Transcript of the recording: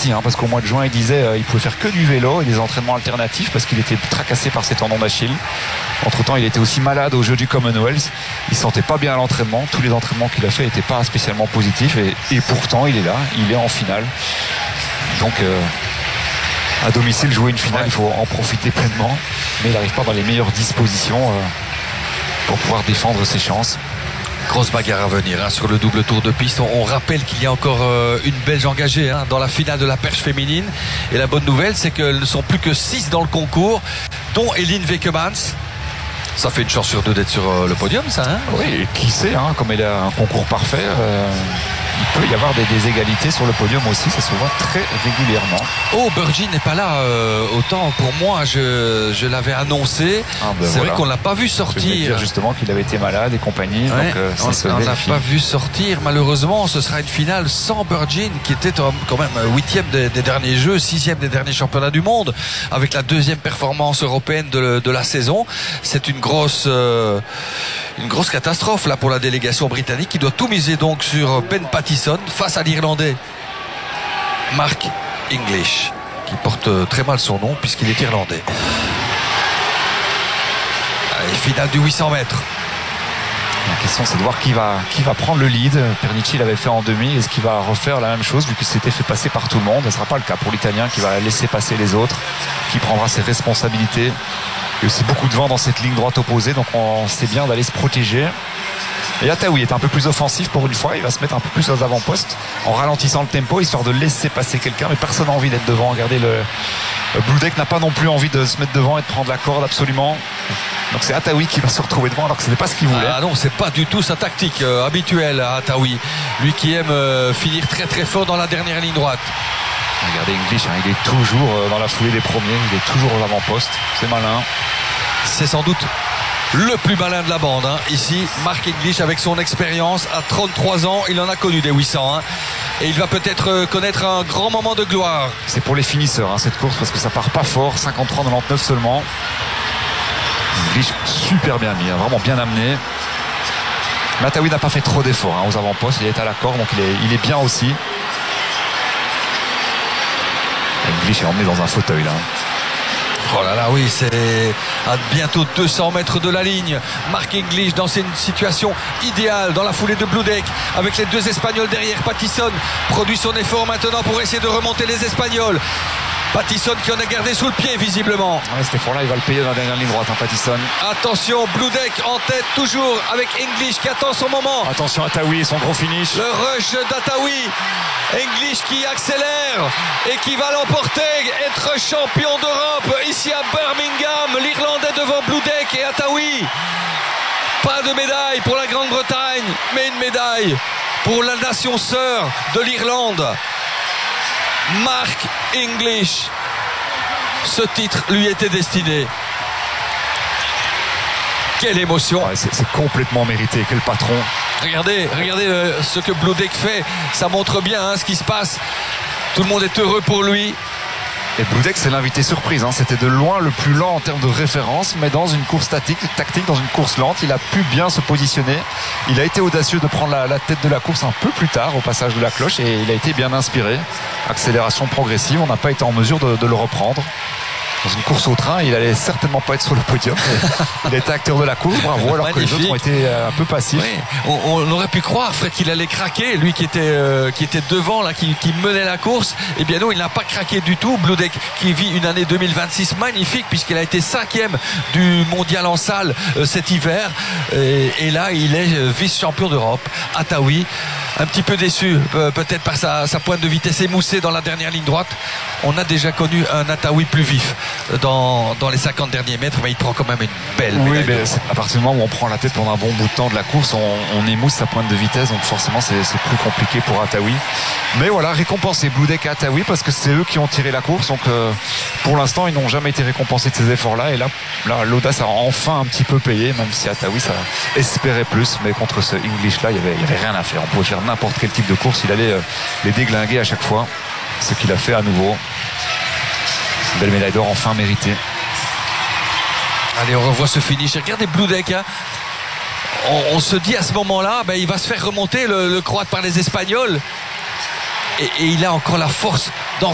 aussi, parce qu'au mois de juin il disait il pouvait faire que du vélo et des entraînements alternatifs parce qu'il était tracassé par ses tendons d'Achille. Entre temps il était aussi malade au jeu du Commonwealth, il se sentait pas bien à l'entraînement, tous les entraînements qu'il a fait n'étaient pas spécialement positifs et pourtant il est là, il est en finale. Donc à domicile jouer une finale, il faut en profiter pleinement, mais il n'arrive pas dans les meilleures dispositions pour pouvoir défendre ses chances. Grosse bagarre à venir sur le double tour de piste. On rappelle qu'il y a encore une Belge engagée dans la finale de la perche féminine. Et la bonne nouvelle, c'est qu'elles ne sont plus que 6 dans le concours, dont Eline Wekemans. Ça fait une chance sur 2 d'être sur le podium, ça. Oui, et qui sait, comme elle a un concours parfait, il peut y avoir des égalités sur le podium aussi, ça se voit très régulièrement. Oh, Burgin n'est pas là. Autant pour moi, je l'avais annoncé. C'est vrai qu'on ne l'a pas vu sortir. Je voulais dire justement qu'il avait été malade et compagnie. Ouais, donc, on ne l'a pas vu sortir. Malheureusement, ce sera une finale sans Burgin, qui était quand même 8e des derniers Jeux, 6e des derniers championnats du monde, avec la 2e performance européenne de la saison. C'est une grosse catastrophe là pour la délégation britannique qui doit tout miser donc sur Ben Pattison face à l'Irlandais Mark English, qui porte très mal son nom puisqu'il est irlandais. Allez, finale du 800 mètres. La question c'est de voir qui va prendre le lead. Pernicci l'avait fait en demi. Est-ce qu'il va refaire la même chose vu qu'il s'était fait passer par tout le monde? Ce ne sera pas le cas pour l'Italien qui va laisser passer les autres, qui prendra ses responsabilités. Il y a aussi beaucoup de vent dans cette ligne droite opposée, donc on sait bien d'aller se protéger. Et Ataoui est un peu plus offensif pour une fois, il va se mettre un peu plus aux avant-postes en ralentissant le tempo histoire de laisser passer quelqu'un, mais personne n'a envie d'être devant. Regardez, le Blue Deck n'a pas non plus envie de se mettre devant et de prendre la corde absolument. Donc c'est Ataoui qui va se retrouver devant alors que ce n'est pas ce qu'il voulait. Ah non, c'est pas du tout sa tactique habituelle à Ataoui, lui qui aime finir très très fort dans la dernière ligne droite. Regardez English, il est toujours dans la foulée des premiers, il est toujours aux avant-postes, c'est malin. C'est sans doute le plus malin de la bande ici, Mark English, avec son expérience. À 33 ans, il en a connu des 800 et il va peut-être connaître un grand moment de gloire. C'est pour les finisseurs cette course parce que ça part pas fort, 53,99 seulement. English super bien mis, vraiment bien amené. Ataoui n'a pas fait trop d'efforts aux avant-postes, il est à la corde donc il est bien aussi. English est emmené dans un fauteuil là. Oh là là, oui, c'est à bientôt 200 mètres de la ligne. Mark English dans une situation idéale dans la foulée de Blue Deck avec les 2 Espagnols derrière. Pattison produit son effort maintenant pour essayer de remonter les Espagnols. Pattison qui en a gardé sous le pied visiblement. Cet effort là il va le payer dans la dernière ligne droite, Pattison. Attention, Blue Deck en tête toujours avec English qui attend son moment. Attention à Ataoui et son gros finish. Le rush d'Ataoui. English qui accélère et qui va l'emporter, être champion d'Europe ici à Birmingham. L'Irlandais devant Blue Deck et Ataoui. Pas de médaille pour la Grande-Bretagne, mais une médaille pour la nation sœur de l'Irlande. Mark English, ce titre lui était destiné. Quelle émotion. C'est complètement mérité, quel patron. Regardez ce que Blue Deck fait, ça montre bien ce qui se passe. Tout le monde est heureux pour lui. Et Blue Deck c'est l'invité surprise, c'était de loin le plus lent en termes de référence, mais dans une course tactique, dans une course lente, il a pu bien se positionner. Il a été audacieux de prendre la tête de la course un peu plus tard au passage de la cloche et il a été bien inspiré. Accélération progressive, on n'a pas été en mesure de le reprendre. Dans une course au train, il allait certainement pas être sur le podium. Il a été acteur de la course, bravo, alors magnifique. Que les autres ont été un peu passifs. Oui, on aurait pu croire, Fred, qu'il allait craquer, lui qui était devant, là, qui menait la course. Eh bien non, il n'a pas craqué du tout. Blue Deck qui vit une année 2026 magnifique puisqu'il a été 5e du mondial en salle cet hiver. Et là, il est vice-champion d'Europe. Ataoui, un petit peu déçu, peut-être par sa pointe de vitesse émoussée dans la dernière ligne droite. On a déjà connu un Ataoui plus vif dans les 50 derniers mètres, mais il prend quand même une belle médaille. Oui, mais à partir du moment où on prend la tête pendant un bon bout de temps de la course, on émousse sa pointe de vitesse, donc forcément c'est plus compliqué pour Ataoui. Mais voilà, récompenser Blue Deck et Ataoui parce que c'est eux qui ont tiré la course, donc pour l'instant ils n'ont jamais été récompensés de ces efforts-là, et là l'audace a enfin un petit peu payé, même si Ataoui ça espérait plus, mais contre ce English-là il y avait rien à faire. On pouvait faire n'importe quel type de course, il allait les déglinguer à chaque fois, ce qu'il a fait à nouveau. Belle médaille d'or enfin méritée. Allez, on revoit ce finish. Regardez Blue Deck. On se dit à ce moment-là, il va se faire remonter le Croate par les Espagnols. Et il a encore la force